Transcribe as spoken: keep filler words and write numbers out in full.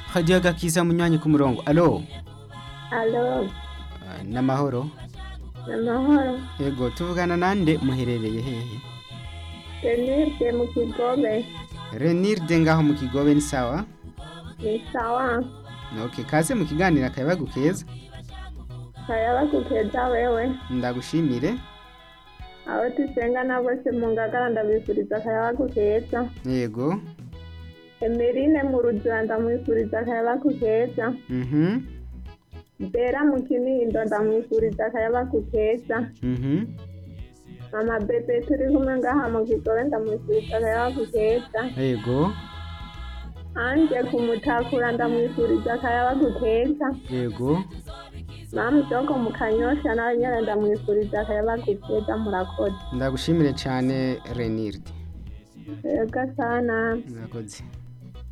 Radio Gakiza munywanyi ku murongo. Allo. Alo, Ah, Namahoro. amahoro. Yego tuvugana nande muherereye hehe? Denise mu Kigobe. Renirde ngaho mu Kigobe ni sawa? Ni sawa. Okay, kaze mu kiganiro akayabagu keza. Kayaba kukeza wewe. Ndagushimire. Abo tusenga na bose mu Ngagara ndabifuriza kayaba kukeza. Yego. Emerine mu Rujura ndamwifuriza kayaba kukeza. Mhm. Bera mu Kinindo ndamwifuriza kayaba kukeza. Mhm. Mama Bebe turi kumwe ngaha mu Kigobe ndamwifuriza kayaba kukeza. Yego. Anje kumutakura ndamwifuriza kayaba kukeza. Yego. Mama Joko mu Kanyosha nawe nyene ndamwifuriza kayaba kukeza murakoze. Ndagushimire cyane Renirde. Ega sana. Murakoze.